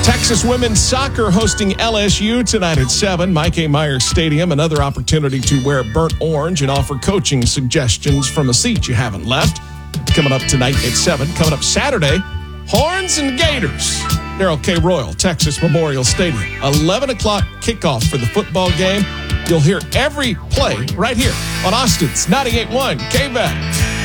Texas women's soccer hosting LSU tonight at 7. Mike A. Myers Stadium. Another opportunity to wear burnt orange and offer coaching suggestions from a seat you haven't left. Coming up tonight at 7. Coming up Saturday, Horns and Gators. Darrell K. Royal, Texas Memorial Stadium. 11 o'clock kickoff for the football game. You'll hear every play right here on Austin's 98.1 KVAC.